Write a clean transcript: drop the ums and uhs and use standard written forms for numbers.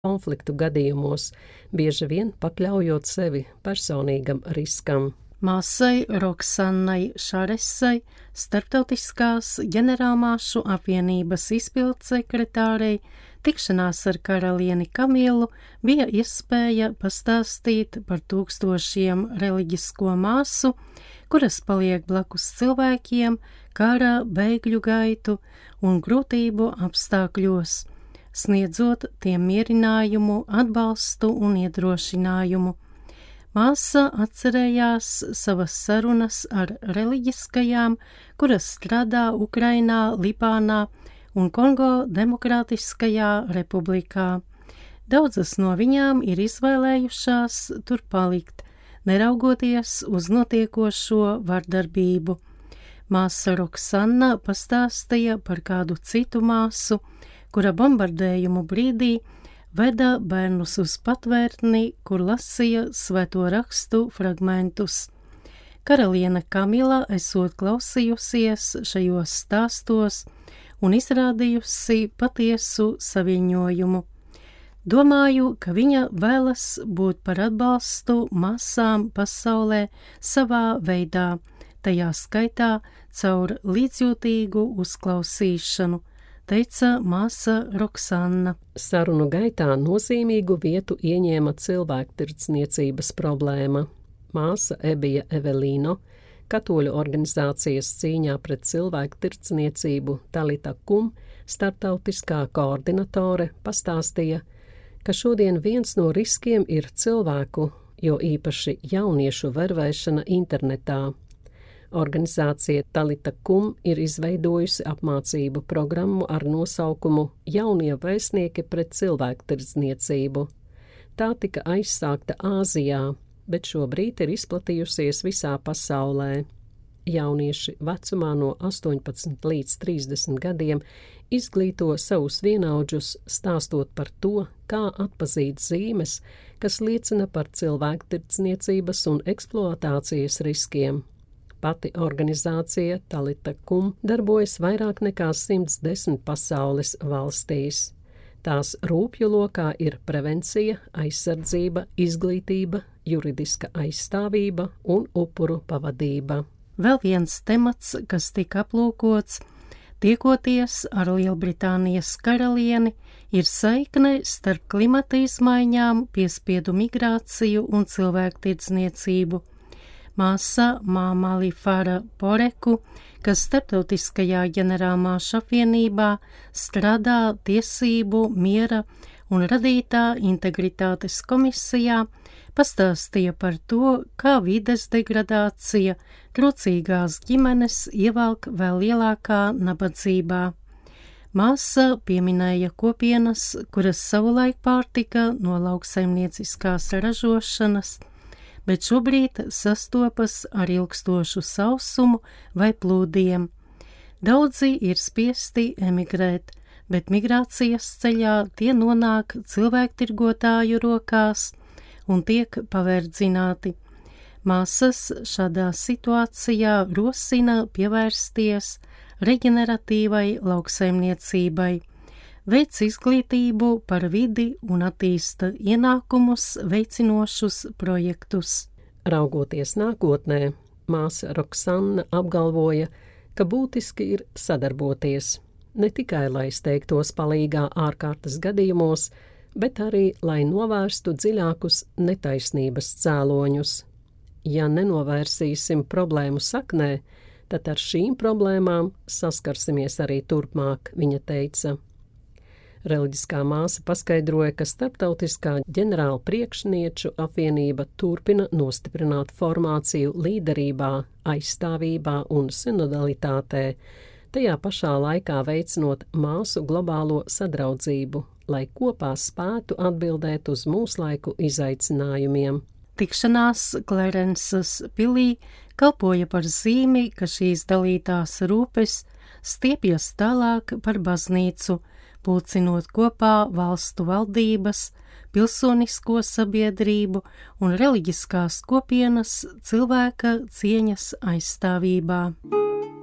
konfliktu gadījumos, bieži vien pakļaujot sevi personīgam riskam. Māsai Roksannai Šaresai, Starptautiskās ģenerālmāšu apvienības izpildsekretārei, tikšanās ar karalieni Kamilu bija iespēja pastāstīt par tūkstošiem reliģisko māsu, kuras paliek blakus cilvēkiem kara, bēgļu gaitu un grūtību apstākļos, sniedzot tiem mierinājumu, atbalstu un iedrošinājumu. Māsa atcerējās savas sarunas ar reliģiskajām, kuras strādā Ukrainā, Libānā un Kongo Demokrātiskajā republikā. Daudzas no viņām ir izvēlējušās tur palikt, neraugoties uz notiekošo vardarbību. Māsa Roksanna pastāstīja par kādu citu māsu, kura bombardējumu brīdī veda bērnus uz patvērtni, kur lasīja svēto rakstu fragmentus. Karaliene Kamila esot klausījusies šajos stāstos un izrādījusi patiesu saviņojumu. Domāju, ka viņa vēlas būt par atbalstu māsām pasaulē savā veidā, tajā skaitā caur līdzjūtīgu uzklausīšanu, teica māsa Roksanna. Sarunu gaitā nozīmīgu vietu ieņēma cilvēktirdzniecības problēma. Māsa Ebija Evelīno, katoļu organizācijas cīņā pret cilvēktirdzniecību Talita Kum starptautiskā koordinatore, pastāstīja, ka šodien viens no riskiem ir cilvēku, jo īpaši jauniešu vervēšana internetā. Organizācija Talita Kum ir izveidojusi apmācību programmu ar nosaukumu Jaunie vēstnieki pret cilvēktirdzniecību. Tā tika aizsākta Āzijā, bet šobrīd ir izplatījusies visā pasaulē. Jaunieši vecumā no 18 līdz 30 gadiem izglīto savus vienaudžus, stāstot par to, kā atpazīt zīmes, kas liecina par cilvēktirdzniecības un eksploatācijas riskiem. Pati organizācija Talita Kum darbojas vairāk nekā 110 pasaules valstīs. Tās rūpju lokā ir prevencija, aizsardzība, izglītība, juridiska aizstāvība un upuru pavadība. Vēl viens temats, kas tika aplūkots, tiekoties ar Lielbritānijas karalieni, ir saikne starp klimata izmaiņām, piespiedu migrāciju un cilvēktirdzniecību. Māsa Māmali Fara Poreku, kas Starptautiskajā ģenerālmāšu apvienībā strādā tiesību, miera un radītā integritātes komisijā, pastāstīja par to, kā vides degradācija, trūcīgās ģimenes ievelk vēl lielākā nabadzībā. Māsa pieminēja kopienas, kuras savulaik pārtika no lauksaimnieciskās ražošanas, bet šobrīd sastopas ar ilgstošu sausumu vai plūdiem. Daudzi ir spiesti emigrēt, bet migrācijas ceļā tie nonāk cilvēktirgotāju rokās un tiek paverdzināti. Māsas šādā situācijā rosina pievērsties reģeneratīvai lauksaimniecībai, veic izglītību par vidi un attīsta ienākumus veicinošus projektus. Raugoties nākotnē, māsa Roksanna apgalvoja, ka būtiski ir sadarboties, ne tikai lai steigtos palīgā ārkārtas gadījumos, bet arī lai novērstu dziļākus netaisnības cēloņus. Ja nenovērsīsim problēmu saknē, tad ar šīm problēmām saskarsimies arī turpmāk, viņa teica. Reliģiskā māsa paskaidroja, ka Starptautiskā ģenerāla priekšnieču apvienība turpina nostiprināt formāciju līderībā, aizstāvībā un sinodalitātē, tajā pašā laikā veicinot māsu globālo sadraudzību, lai kopā spētu atbildēt uz mūslaiku izaicinājumiem. Tikšanās Klerensas pilī kalpoja par zīmi, ka šīs dalītās rūpes stiepjas tālāk par baznīcu, pulcinot kopā valstu valdības, pilsonisko sabiedrību un reliģiskās kopienas cilvēka cieņas aizstāvībā.